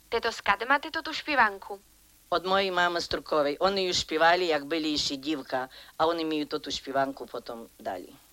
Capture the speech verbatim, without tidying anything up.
Tyto skady máte tu śpiewanku? Od mojej mamy Strukowej. Oni już śpiewali, jak byli jeszcze dziewka, a oni mi to tu śpiewanku potem dali.